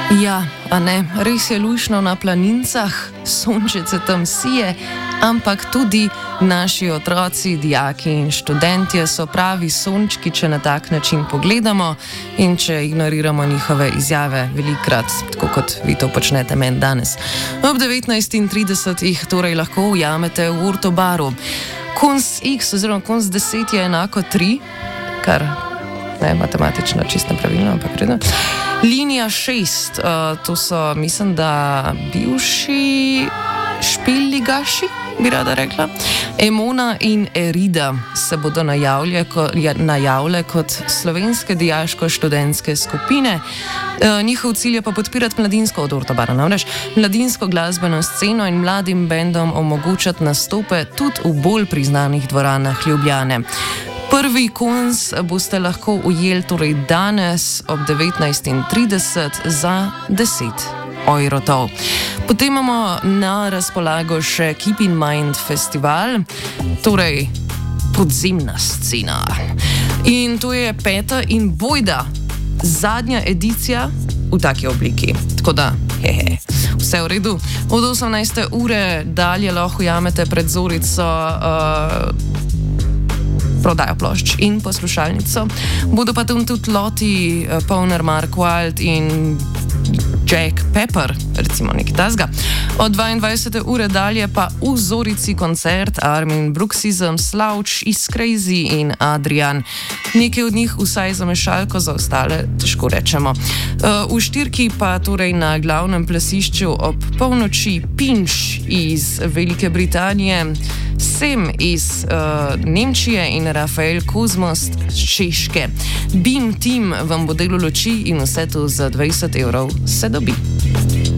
Ja, a ne, res je luštno na planincah, sončice tam sije, ampak tudi naši otroci, dijaki in študentje so pravi sončki, če na tak način pogledamo in če ignoriramo njihove izjave velikrat, tako kot vi to počnete meni danes. Ob 19:30 jih torej lahko ujamete v Urtobaru. Konz X oziroma konz 10 je enako 3, kar ne matematično čisto pravilno, ampak redno. Linija 6, to so, mislim, da bivši špilligaši, bi rada rekla. Emona in Erida se bodo najavile kot slovenske dijaško-študentske skupine. Njihov cilj je pa podpirati mladinsko od Urtobara, namreč mladinsko glasbeno sceno in mladim bendom omogočati nastope tudi v bolj priznanih dvoranah Ljubljane. Prvi konz boste lahko ujeli torej danes ob 19:30 za 10 €. Potem imamo na razpolago še Keep in Mind festival, torej podzemna scena. In to je 5. in bojda zadnja edicija v taki obliki. Tako da, vse v redu. Od 18. ure dalje lahko ujamete pred Zorico prodajo plošč in poslušalnico. Bodo pa tam tudi Loti, Powner, Mark Wild in Jack Pepper, recimo nekaj tasga. Od 22. ure dalje pa v Zorici koncert Armin Bruxism, Slouch, Is Crazy in Adrian. Nekaj od njih vsaj za mešalko, za ostale težko rečemo. V Štirki pa torej na glavnem plesišču ob polnoči Pinch iz Velike Britanije, Sem iz Nemčije in Rafael Kozmos z Češke. Beam Team vam bo delo luči in vse to za 20 € se dobi.